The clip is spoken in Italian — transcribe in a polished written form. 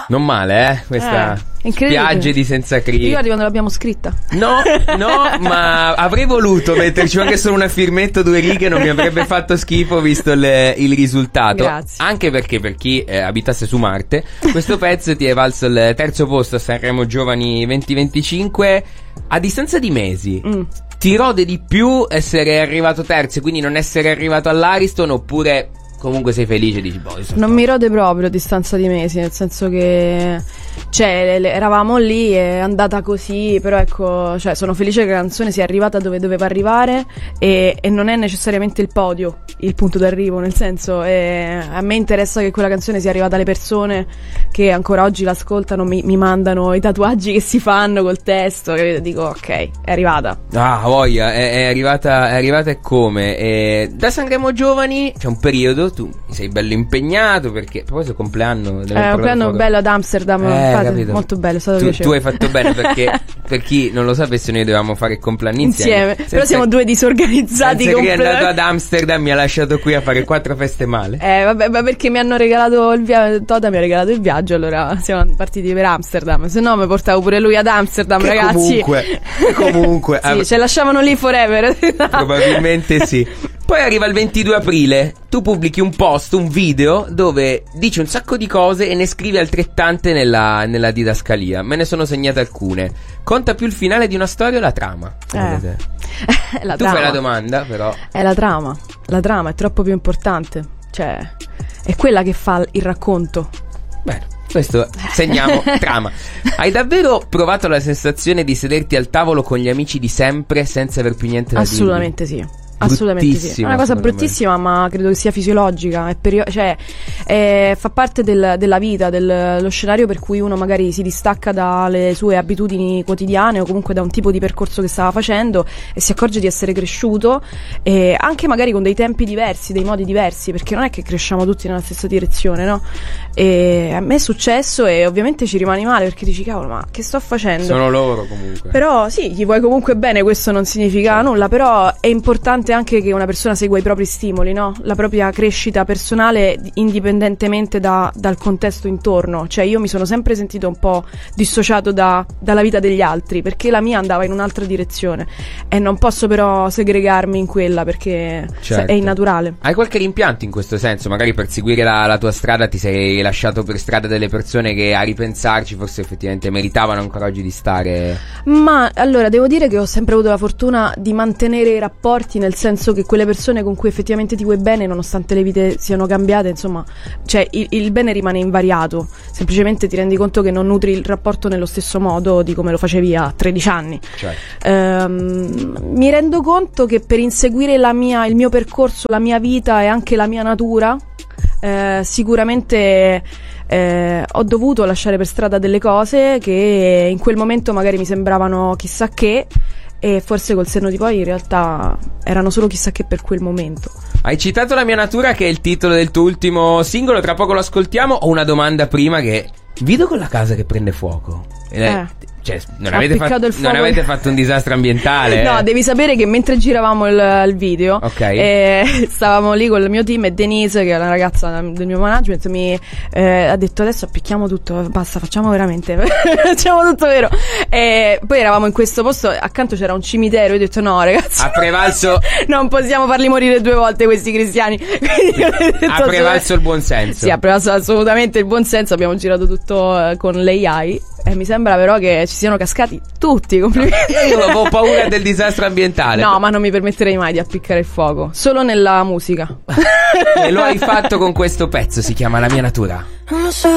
Non male, questa spiagge di Senza Cri. Ti ricordi quando l'abbiamo scritta? No, ma avrei voluto metterci anche solo una firmetta, 2 righe, non mi avrebbe fatto schifo visto il risultato. Grazie. Anche perché per chi abitasse su Marte, questo pezzo ti è valso il 3° posto a Sanremo Giovani 2025 a distanza di mesi. Ti rode di più essere arrivato terzo e quindi non essere arrivato all'Ariston, oppure comunque sei felice e dici non mi rode proprio a distanza di mesi, nel senso che eravamo lì, è andata così, però ecco, sono felice che la canzone sia arrivata dove doveva arrivare e non è necessariamente il podio il punto d'arrivo, nel senso a me interessa che quella canzone sia arrivata alle persone che ancora oggi l'ascoltano, mi mandano i tatuaggi che si fanno col testo, capito? Dico ok, è arrivata. Voglia, è arrivata e come? Da Sanremo Giovani c'è un periodo, tu sei bello impegnato perché poi il compleanno bello ad Amsterdam, molto bello, è stato piacevole. Tu hai fatto bene perché per chi non lo sapesse noi dovevamo fare il compleanno insieme. Però siamo due disorganizzati. Senza che è andato ad Amsterdam, mi ha lasciato qui a fare 4 feste male. Vabbè, ma perché mi hanno regalato il viaggio, Toda mi ha regalato il viaggio, allora siamo partiti per Amsterdam, se no mi portavo pure lui ad Amsterdam, che ragazzi. Comunque sì, ce lasciavano lì forever. Probabilmente sì. Poi arriva il 22 aprile, tu pubblichi un post, un video, dove dici un sacco di cose e ne scrivi altrettante nella didascalia. Me ne sono segnate alcune. Conta più il finale di una storia o la trama? La tu trama. Fai la domanda, però. È la trama. La trama è troppo più importante. Cioè, è quella che fa il racconto. Bene. Questo segniamo trama. Hai davvero provato la sensazione di sederti al tavolo con gli amici di sempre senza aver più niente da dire? Assolutamente sì. Assolutamente sì. È una cosa bruttissima, ma credo che sia fisiologica. Fa parte della vita, dello scenario per cui uno magari si distacca dalle sue abitudini quotidiane o comunque da un tipo di percorso che stava facendo e si accorge di essere cresciuto, anche magari con dei tempi diversi, dei modi diversi, perché non è che cresciamo tutti nella stessa direzione, no? E a me è successo e ovviamente ci rimani male perché dici cavolo, ma che sto facendo? Sono loro comunque. Però sì, gli vuoi comunque bene, questo non significa nulla, però è importante anche che una persona segua i propri stimoli, no? La propria crescita personale indipendentemente dal contesto intorno. Cioè io mi sono sempre sentito un po' dissociato dalla vita degli altri perché la mia andava in un'altra direzione e non posso però segregarmi in quella perché è innaturale. Hai qualche rimpianto in questo senso? Magari per seguire la tua strada ti sei lasciato per strada delle persone che a ripensarci forse effettivamente meritavano ancora oggi di stare? Ma allora devo dire che ho sempre avuto la fortuna di mantenere i rapporti, nel senso che quelle persone con cui effettivamente ti vuoi bene, nonostante le vite siano cambiate, insomma, cioè il bene rimane invariato, semplicemente ti rendi conto che non nutri il rapporto nello stesso modo di come lo facevi a 13 anni. Certo. Mi rendo conto che per inseguire il mio percorso, la mia vita e anche la mia natura, sicuramente ho dovuto lasciare per strada delle cose che in quel momento magari mi sembravano chissà che, e forse col senno di poi in realtà erano solo chissà che per quel momento. Hai citato La mia natura, che è il titolo del tuo ultimo singolo, tra poco lo ascoltiamo. Ho una domanda prima, che vedo con la casa che prende fuoco. Cioè, non avete fatto un disastro ambientale? No, devi sapere che mentre giravamo il video, stavamo lì con il mio team e Denise, che è la ragazza del mio management, mi ha detto adesso appicchiamo tutto, basta, facciamo veramente facciamo tutto vero. E poi eravamo in questo posto, accanto c'era un cimitero, io ho detto no ragazzi, ha prevalso non possiamo farli morire 2 volte questi cristiani. Ha prevalso il buon senso. Sì, ha prevalso assolutamente il buon senso. Abbiamo girato tutto con l'AI e mi sembra però che ci siano cascati tutti. Complimenti. Io avevo paura del disastro ambientale. No, ma non mi permetterei mai di appiccare il fuoco, solo nella musica. E lo hai fatto con questo pezzo, si chiama La mia natura.